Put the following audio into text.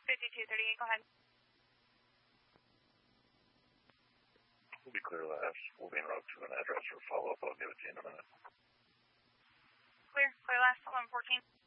5238, go ahead. We'll be clear last. We'll be en route to an address for follow-up. I'll give it to you in a minute. Clear last, 1114.